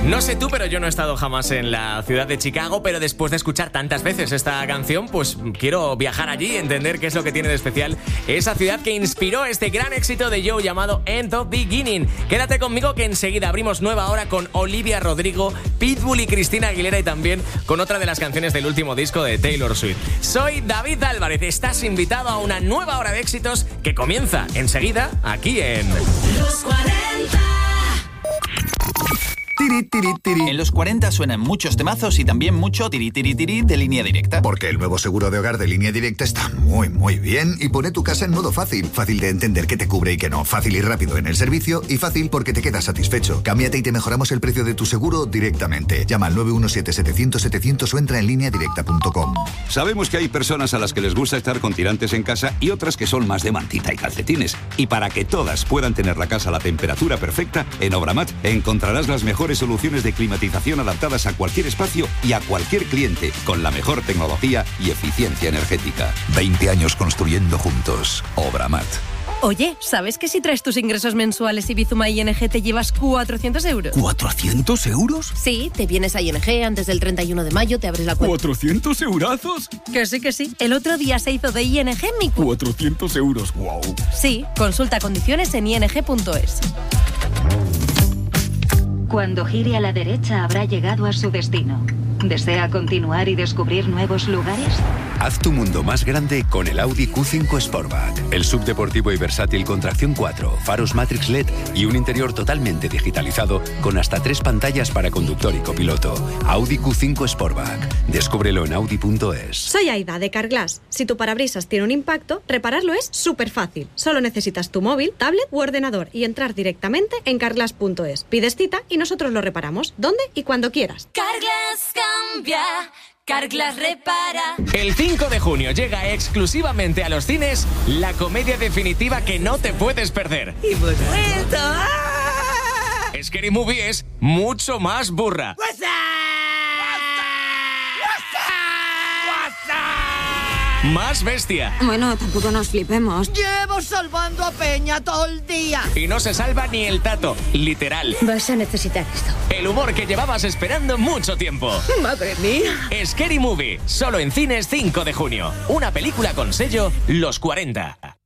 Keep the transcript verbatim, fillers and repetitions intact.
No sé tú, pero yo no he estado jamás en la ciudad de Chicago, pero después de escuchar tantas veces esta canción, pues quiero viajar allí y entender qué es lo que tiene de especial esa ciudad que inspiró este gran éxito de Joe llamado End of Beginning. Quédate conmigo que enseguida abrimos nueva hora con Olivia Rodrigo, Pitbull y Cristina Aguilera y también con otra de las canciones del último disco de Taylor Swift. Soy David Álvarez, estás invitado a una nueva hora de éxitos que comienza enseguida aquí en Los cuarenta. Tiri, tiri, tiri. En los cuarenta suenan muchos temazos y también mucho tiri, tiri, tiri de Línea Directa. Porque el nuevo seguro de hogar de Línea Directa está muy, muy bien y pone tu casa en modo fácil. Fácil de entender qué te cubre y qué no. Fácil y rápido en el servicio y fácil porque te quedas satisfecho. Cámbiate y te mejoramos el precio de tu seguro directamente. Llama al nueve uno siete, setecientos, setecientos o entra en línea directa punto com. Sabemos que hay personas a las que les gusta estar con tirantes en casa y otras que son más de mantita y calcetines. Y para que todas puedan tener la casa a la temperatura perfecta, en Obramat encontrarás las mejores soluciones de climatización adaptadas a cualquier espacio y a cualquier cliente, con la mejor tecnología y eficiencia energética. veinte años construyendo juntos. Obramat. Oye, ¿sabes que si traes tus ingresos mensuales y Bizuma I N G te llevas cuatrocientos euros? ¿cuatrocientos euros? Sí, te vienes a I N G antes del treinta y uno de mayo, te abres la cuenta. ¿cuatrocientos eurazos? Que sí, que sí. El otro día se hizo de I N G mi cu... cuatrocientos euros, wow. Sí, consulta condiciones en i n g punto es. Cuando gire a la derecha habrá llegado a su destino. ¿Desea continuar y descubrir nuevos lugares? Haz tu mundo más grande con el Audi Q cinco Sportback. El subdeportivo y versátil con tracción cuatro, faros Matrix L E D y un interior totalmente digitalizado con hasta tres pantallas para conductor y copiloto. Audi Q cinco Sportback. Descúbrelo en audi punto es. Soy Aida de Carglass. Si tu parabrisas tiene un impacto, repararlo es súper fácil. Solo necesitas tu móvil, tablet u ordenador y entrar directamente en carglass punto es. Pides cita y nosotros lo reparamos donde y cuando quieras. Carglass cambia, Carglass repara. El cinco de junio llega exclusivamente a los cines la comedia definitiva que no te puedes perder. Y vuelto. ¡Ah! Scary Movie es mucho más burra. What's up? Más bestia. Bueno, tampoco nos flipemos. Llevo salvando a Peña todo el día. Y no se salva ni el tato, literal. Vas a necesitar esto. El humor que llevabas esperando mucho tiempo. Madre mía. Scary Movie, solo en cines cinco de junio. Una película con sello Los cuarenta.